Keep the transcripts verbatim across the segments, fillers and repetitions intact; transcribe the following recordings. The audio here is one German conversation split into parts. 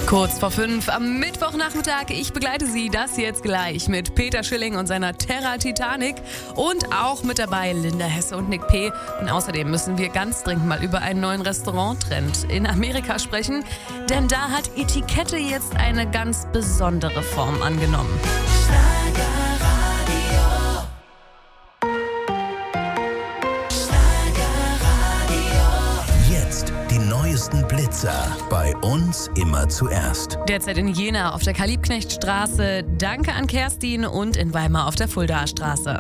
Kurz vor fünf am Mittwochnachmittag. Ich begleite Sie das jetzt gleich mit Peter Schilling und seiner Terra Titanic und auch mit dabei Linda Hesse und Nick P. Und außerdem müssen wir ganz dringend mal über einen neuen Restauranttrend in Amerika sprechen, denn da hat Etikette jetzt eine ganz besondere Form angenommen. Blitzer bei uns immer zuerst. Derzeit in Jena auf der Karl-Liebknecht-Straße. Danke an Kerstin und in Weimar auf der Fuldaer Straße.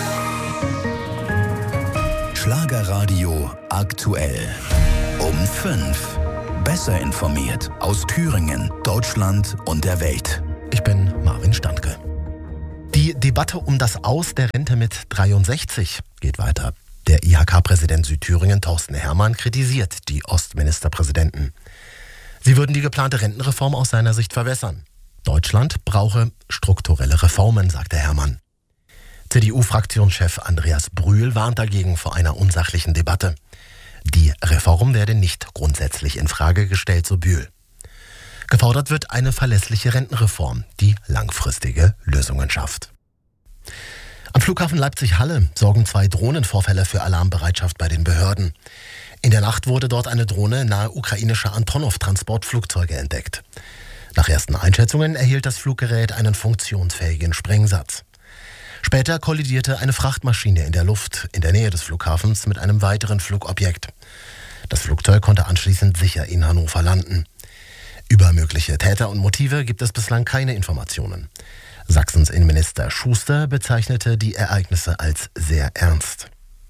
Schlagerradio aktuell. Um fünf. Besser informiert aus Thüringen, Deutschland und der Welt. Ich bin Marvin Standke. Die Debatte um das Aus der Rente mit dreiundsechzig geht weiter. Der I H K-Präsident Südthüringen, Thorsten Herrmann, kritisiert die Ostministerpräsidenten. Sie würden die geplante Rentenreform aus seiner Sicht verwässern. Deutschland brauche strukturelle Reformen, sagte Herrmann. C D U-Fraktionschef Andreas Brühl warnt dagegen vor einer unsachlichen Debatte. Die Reform werde nicht grundsätzlich in Frage gestellt, so Brühl. Gefordert wird eine verlässliche Rentenreform, die langfristige Lösungen schafft. Am Flughafen Leipzig-Halle sorgen zwei Drohnenvorfälle für Alarmbereitschaft bei den Behörden. In der Nacht wurde dort eine Drohne nahe ukrainischer Antonov-Transportflugzeuge entdeckt. Nach ersten Einschätzungen erhielt das Fluggerät einen funktionsfähigen Sprengsatz. Später kollidierte eine Frachtmaschine in der Luft in der Nähe des Flughafens mit einem weiteren Flugobjekt. Das Flugzeug konnte anschließend sicher in Hannover landen. Über mögliche Täter und Motive gibt es bislang keine Informationen. Sachsens Innenminister Schuster bezeichnete die Ereignisse als sehr ernst.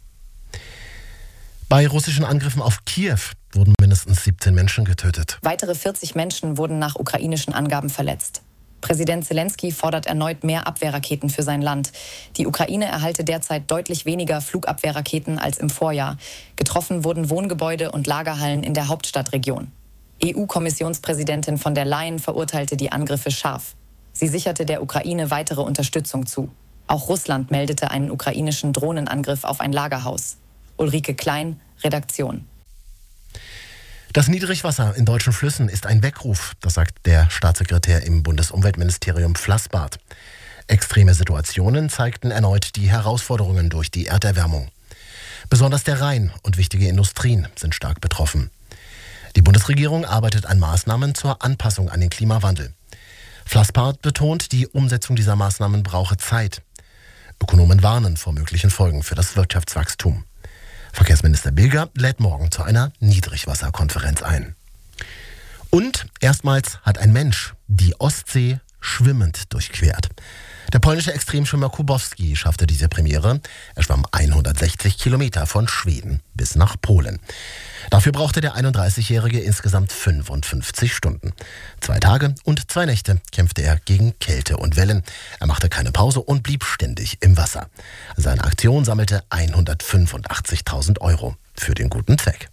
Bei russischen Angriffen auf Kiew wurden mindestens siebzehn Menschen getötet. Weitere vierzig Menschen wurden nach ukrainischen Angaben verletzt. Präsident Zelensky fordert erneut mehr Abwehrraketen für sein Land. Die Ukraine erhalte derzeit deutlich weniger Flugabwehrraketen als im Vorjahr. Getroffen wurden Wohngebäude und Lagerhallen in der Hauptstadtregion. E U-Kommissionspräsidentin von der Leyen verurteilte die Angriffe scharf. Sie sicherte der Ukraine weitere Unterstützung zu. Auch Russland meldete einen ukrainischen Drohnenangriff auf ein Lagerhaus. Ulrike Klein, Redaktion. Das Niedrigwasser in deutschen Flüssen ist ein Weckruf, das sagt der Staatssekretär im Bundesumweltministerium Flassbart. Extreme Situationen zeigten erneut die Herausforderungen durch die Erderwärmung. Besonders der Rhein und wichtige Industrien sind stark betroffen. Die Bundesregierung arbeitet an Maßnahmen zur Anpassung an den Klimawandel. Flassbart betont, die Umsetzung dieser Maßnahmen brauche Zeit. Ökonomen warnen vor möglichen Folgen für das Wirtschaftswachstum. Verkehrsminister Bilger lädt morgen zu einer Niedrigwasserkonferenz ein. Und erstmals hat ein Mensch die Ostsee schwimmend durchquert. Der polnische Extremschwimmer Kubowski schaffte diese Premiere. Er schwamm hundertsechzig Kilometer von Schweden bis nach Polen. Dafür brauchte der einunddreißigjährige insgesamt fünfundfünfzig Stunden. Zwei Tage und zwei Nächte kämpfte er gegen Kälte und Wellen. Er machte keine Pause und blieb ständig im Wasser. Seine Aktion sammelte hundertfünfundachtzigtausend Euro für den guten Zweck.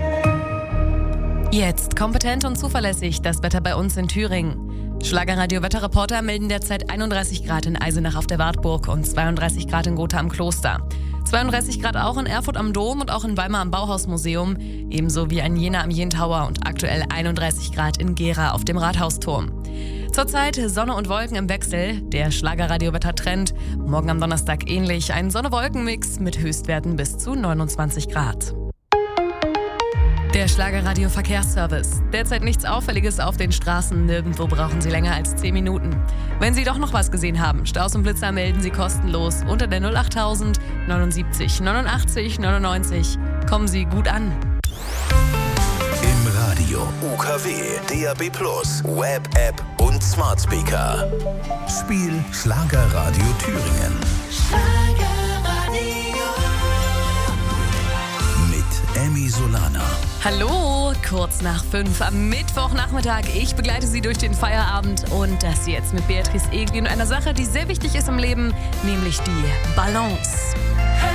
Jetzt kompetent und zuverlässig das Wetter bei uns in Thüringen. Schlagerradio-Wetterreporter melden derzeit einunddreißig Grad in Eisenach auf der Wartburg und zweiunddreißig Grad in Gotha am Kloster. zweiunddreißig Grad auch in Erfurt am Dom und auch in Weimar am Bauhausmuseum, ebenso wie in Jena am Jentauer und aktuell einunddreißig Grad in Gera auf dem Rathausturm. Zurzeit Sonne und Wolken im Wechsel, der Schlagerradio-Wettertrend. Morgen am Donnerstag ähnlich, ein Sonne-Wolken-Mix mit Höchstwerten bis zu neunundzwanzig Grad. Der Schlagerradio-Verkehrsservice. Derzeit nichts Auffälliges auf den Straßen. Nirgendwo brauchen Sie länger als zehn Minuten. Wenn Sie doch noch was gesehen haben, Staus und Blitzer melden Sie kostenlos unter der null achttausend neunundsiebzig neunundachtzig neunundneunzig. Kommen Sie gut an. Im Radio, U K W, D A B plus, Web, App und Smart Speaker. Spiel Schlagerradio Thüringen. Emmy Solana. Hallo, kurz nach fünf am Mittwochnachmittag. Ich begleite Sie durch den Feierabend und das jetzt mit Beatrice Egli und einer Sache, die sehr wichtig ist im Leben, nämlich die Balance.